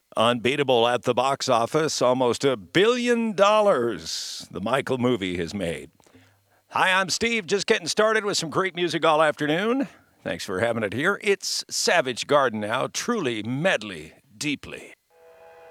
Unbeatable at the box office, almost $1 billion the Michael movie has made. Hi, I'm Steve, just getting started with some great music all afternoon. Thanks for having it here. It's Savage Garden now, truly medley deeply.